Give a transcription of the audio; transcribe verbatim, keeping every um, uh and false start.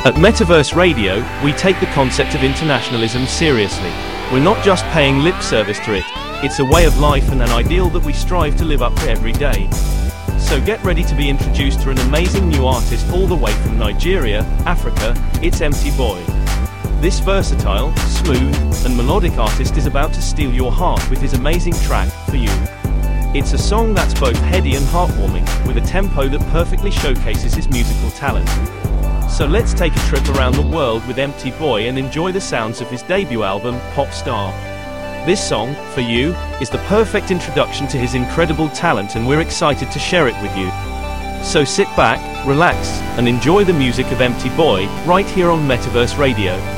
At Metaverse Radio, we take the concept of internationalism seriously. We're not just paying lip service to it, it's a way of life and an ideal that we strive to live up to every day. So get ready to be introduced to an amazing new artist all the way from Nigeria, Africa. It's Empty Boy. This versatile, smooth, and melodic artist is about to steal your heart with his amazing track, For You. It's a song that's both heady and heartwarming, with a tempo that perfectly showcases his musical talent. So let's take a trip around the world with Empty Boy and enjoy the sounds of his debut album, Pop Star. This song, For You, is the perfect introduction to his incredible talent, and we're excited to share it with you. So sit back, relax, and enjoy the music of Empty Boy, right here on Metaverse Radio.